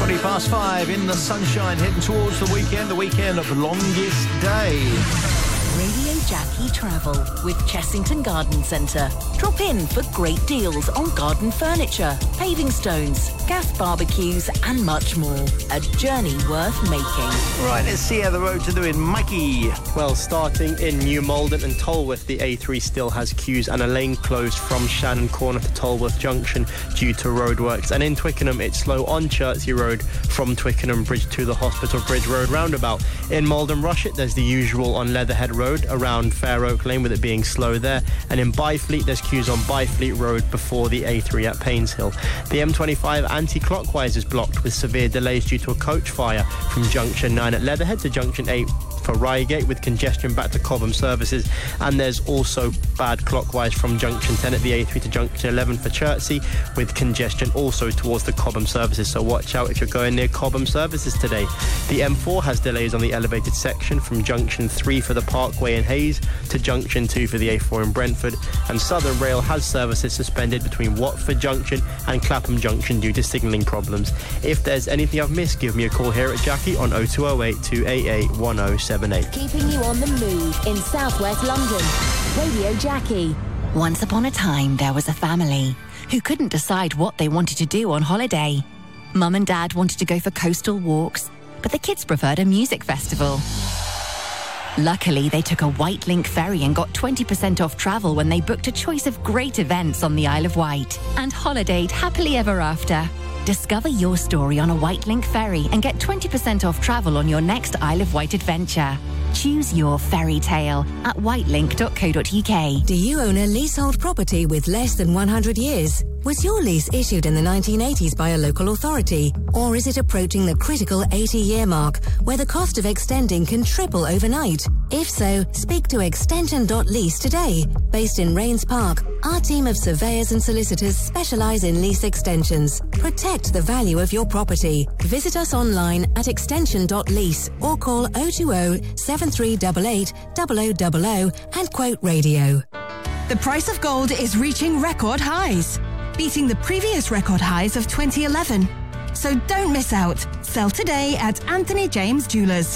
5 in the sunshine, heading towards the weekend of longest day. Radio Jackie Travel with Chessington Garden Centre. Drop in for great deals on garden furniture, paving stones, gas barbecues and much more. A journey worth making. Right, let's see how the roads are doing. Mikey. Well, starting in New Malden and Tolworth, the A3 still has queues and a lane closed from Shannon Corner to Tolworth Junction due to roadworks. And in Twickenham, it's slow on Chertsey Road from Twickenham Bridge to the Hospital Bridge Road roundabout. In Malden Rushet, there's the usual on Leatherhead Road around Fair Oak Lane with it being slow there. And in Byfleet, there's queues on Byfleet Road before the A3 at Painshill. The M25 anti-clockwise is blocked with severe delays due to a coach fire from Junction 9 at Leatherhead to Junction 8 for Reigate with congestion back to Cobham services. And there's also bad clockwise from Junction 10 at the A3 to Junction 11 for Chertsey with congestion also towards the Cobham services, so watch out if you're going near Cobham services today. The M4 has delays on the elevated section from Junction 3 for the Parkway in Hayes to Junction 2 for the A4 in Brentford, and Southern Rail has services suspended between Watford Junction and Clapham Junction due to signalling problems. If there's anything I've missed, give me a call here at Jackie on 0208 288 1078. Keeping you on the move in southwest London. Radio Jackie. Once upon a time, there was a family who couldn't decide what they wanted to do on holiday. Mum and Dad wanted to go for coastal walks, but the kids preferred a music festival. Luckily, they took a White Link ferry and got 20% off travel when they booked a choice of great events on the Isle of Wight and holidayed happily ever after. Discover your story on a White Link ferry and get 20% off travel on your next Isle of Wight adventure. Choose your fairy tale at whitelink.co.uk. Do you own a leasehold property with less than 100 years? Was your lease issued in the 1980s by a local authority? Or is it approaching the critical 80-year mark, where the cost of extending can triple overnight? If so, speak to Extension.lease today. Based in Rains Park, our team of surveyors and solicitors specialise in lease extensions. Protect the value of your property. Visit us online at Extension.lease or call 020 7388 0000 and quote radio. The price of gold is reaching record highs, beating the previous record highs of 2011. So don't miss out. Sell today at Anthony James Jewelers.